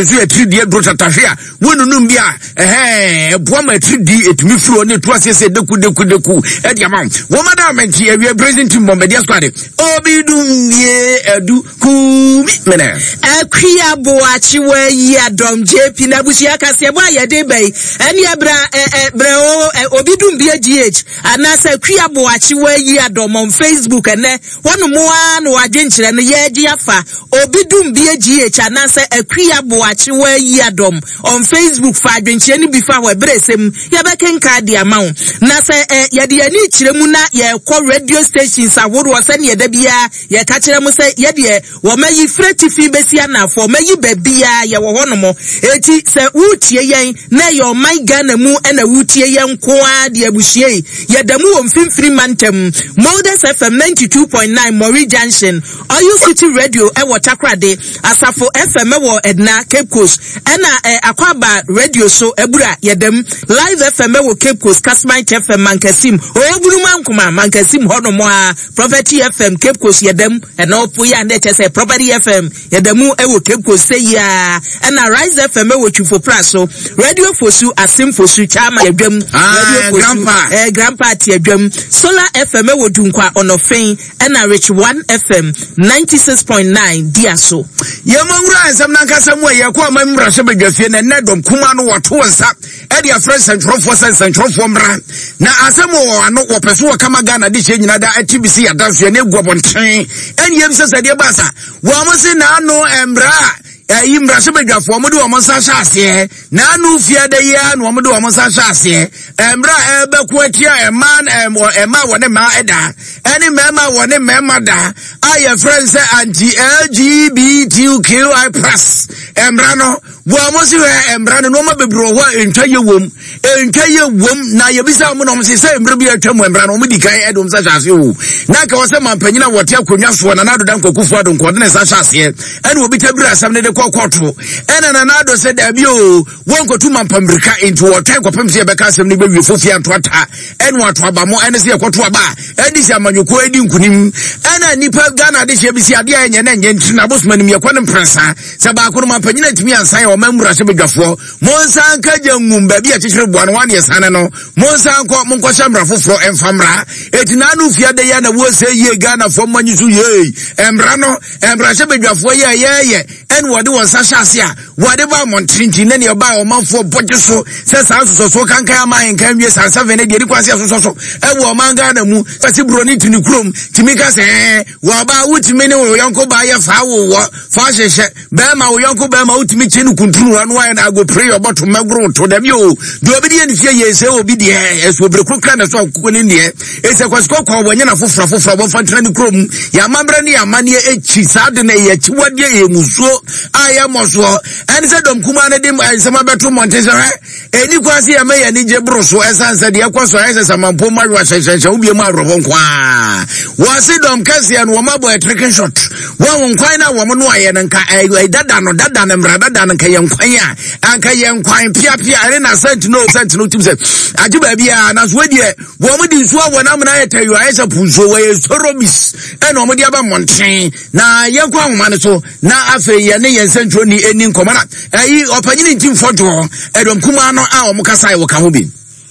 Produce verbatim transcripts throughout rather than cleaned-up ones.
so e three D bro tatahwe a wonu num bia eh boa ma three D etumi furo ne to asese deku deku deku e dia ma wo madam menti e we president Momedia squad obidum ye edu ku mena akria boachi we yi adom J P na busia kase bo ayede bai eni ebra breo obidum bia G H anasa akria boachi we yi adom on Facebook ene wonu mo an wajenkyere ne ye gi afa obidum bia G H anasa akria boachi we yi adom on Facebook fa adwenkyere ni bi fa we bresem ye bekenka dia ma na se ye de ani kyere mu na ye kɔ radio stations awodo se ne ye da bia ye ka kyere mu se ye de wo mayi freti fi besia na fo mayi ba bia ye wo hono mo eti se wutie yen na your my Ghana mu na wutie yen ko a de abuhie ye da mu wo mfimfiri mantem Modus F M ninety-two point nine Mori Junction Oyo City Radio e wo Takrade Asafo F M e wo Edna Cape Coast ena eh, Akwaba Radio so ebura ye dem Live F M e wo Cape Coast Kasmite F M Mankasim oburu mankuma Mankasim hono mo a Property F M Cape Coast ye dem ena opo ya na chese Property F M ye dem e wo Cape Coast say ya ena Rise F M e wo Chufo Praso Radio Fosu Asim Fosu Chama yedwam Radio Fosu grandpa eh grandpa ti yedwam Solar F M e wo Dunkwa Onofin ena Rich one F M ninety-six point nine Diaso ye mangura ensam na nkasa mu ye kwa mamra hye badwafie na nedom kuma no woto nsa e dia fresh central for central for mra na asemo ano wo peso wo kama Ghana de hye nyina da atibisi ya danso ne guabonten eni yem sese de basa wo amose na ano embra yi mrashe bedwafo mo de wo monsa hyase na anu fia de ya no mo de wo monsa hyase embra ebe ku atia eman ema wone ma eda eni mema wone mema da aye friends anti L G B T Q I plus embra no wo amosi we embra no no ma bebro ho entwaye wom entwaye wom na ye bisa mo no mo se embra bi atwa embra no mo di kan edom sa hyase o na ka wo se mampanyina wote akonwa so na nado dan kwakufu adon ko de sa hyase eni obi tabira asam ne de kokoto ena na nado se da bi o wonkotu mampambrika into wote kwapem se be ka asam ne be wi fofia ntwata eni wato abamo eni se yakoto aba edi se amanyoko edi nkunim ena nipa Ghana de se bi se ade anya na nya ntri na bosman mi yakwa ne prensa se ba akoro mampanyina timi ansan o mamura se bedwafo monsan ka jangum ba bi a chichire boa no wan yesane no monsan ko monko shamra foforo enfamra etina no fia de ya na wo se ye Ghana fo manyisu ye embra no embra se bedwafo ye ye ye en wode won sa hyase a wode ba montrinti ne ne ba o manfo boje so se sa so so kankan aman kan wie san seven ne de ri kwase so so so e wo man Ghana mu fati broni tini krom timi ka se wo ba wutimi ne wo yonko ba ye fa wo wo fa hyehye ba ma wo yonko ba ma wutimi chenu kuntunu anu wa na go pray about magro to dem yo do obi de nfie ye se obi de e so brekru kra na so akoko ne ne e se kwasko kwa wo nyana fofra fofra bo fa tran krom ya mambre ne ya mane e chi sa de na ye chi wade ye musuo aya moso en se dom kuma ne dem ensema beto montese eni kwase ya me ya ni je broso esanse de kwaso ese samampo marwa hyehye obi mu arobon kwa wase dom kase ya no mabo e trick shot wa won kwan na wo mo no aye nka ai dada no dada na mra dada nka ye nkwan a anka ye nkwan pia pia ere na sent no sent no timse aju ba bia na so de wo mo di so wo na mna ye tayo aye se punso we sorobis e no mo di aba monten na ye kwa homa ne so na afa ye ne ye sentro ni eni nkomana ayi opanyini ntim foto edom kuma no a o mo kasa ye wo ka ho bi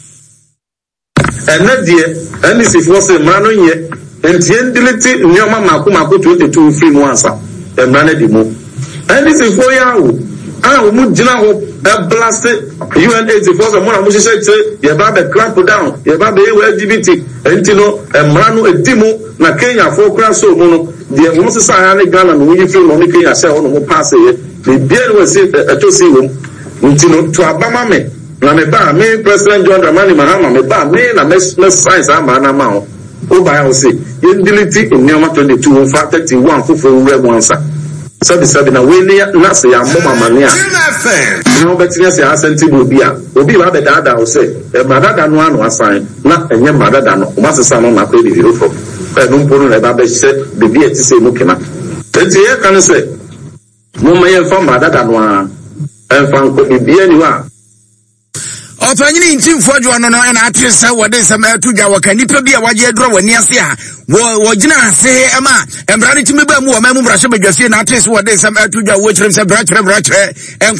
ena die eni se fo se ma no ye entien diliti nyoma makuma ko twenty-two free mu ansa emra na di mu eni se fo ya wo ah we mu gina ho e blast U N eighty-four so mo na mo se se ye ba be clamp down ye ba be L G B T enti no emra no edimu na Kenya fo kra so mo no de mo se sa ya ne Ghana no yi free no ne Kenya se ono mo pass ye the beer we say eto si wo enti no to abama me na me ba me President John Dramani Mahama me ba me na me science ama na ma o o ba ya say indility in Nyoma twenty-two on fa thirty-one fofo we wansa sabi sabi na we ne na se ya mama mane a no betia se asenti obi a obi ba be dada o say e madada no anu asan na enye madada no o masesa no na kwa di rofo e no mpo no na ba be se bebi eti se mu kena enti ye kan se mo maye fa madada no a enfa nko bebi ani wa opanyini ntimfo adwo no no na atrese wode sem atudwa wakanipa bia waje adro wani ase a wo gina ase ema embrane timi ba mu wo mamu brahye badwafie na atrese wode sem atudwa wo kyerem se brachre brachre